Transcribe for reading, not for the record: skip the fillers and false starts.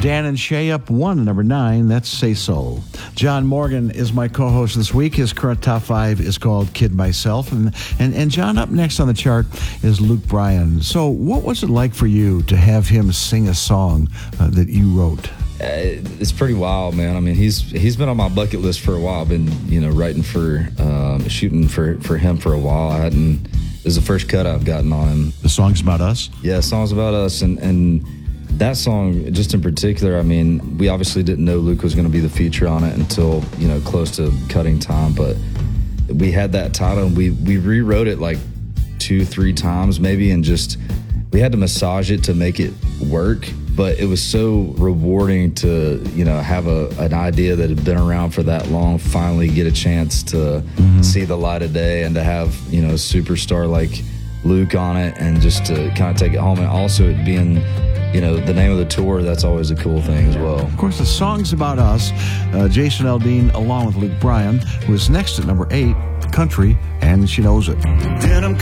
Dan and Shay up 1, number 9. That's Say So. John Morgan is my co-host this week. His current top 5 is called Kid Myself. And John, up next on the chart is Luke Bryan. So what was it like for you to have him sing a song that you wrote? It's pretty wild, man. I mean, he's been on my bucket list for a while. I've been, writing for, shooting for him for a while. This is the first cut I've gotten on him. The song's about us? Yeah, the song's about us. And that song, just in particular, I mean, we obviously didn't know Luke was going to be the feature on it until, close to cutting time. But we had that title, and we rewrote it like 2-3 times maybe, and just, we had to massage it to make it work. But it was so rewarding to, have an idea that had been around for that long, finally get a chance to see the light of day, and to have, a superstar like Luke on it, and just to kind of take it home. And also it being, the name of the tour, that's always a cool thing as well. Of course, the song's about us. Jason Aldean, along with Luke Bryan, who is next at number 8, Country, and She Knows It. Denim